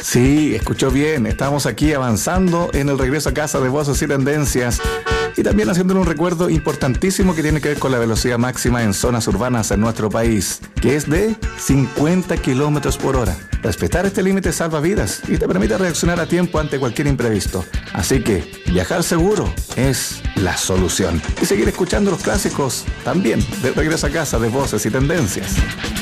Sí, escuchó bien. Estamos aquí avanzando en el regreso a casa de Voces y Tendencias y también haciéndole un recuerdo importantísimo que tiene que ver con la velocidad máxima en zonas urbanas en nuestro país, que es de 50 kilómetros por hora. Respetar este límite salva vidas y te permite reaccionar a tiempo ante cualquier imprevisto. Así que viajar seguro es la solución. Y seguir escuchando los clásicos también de regreso a casa de Voces y Tendencias.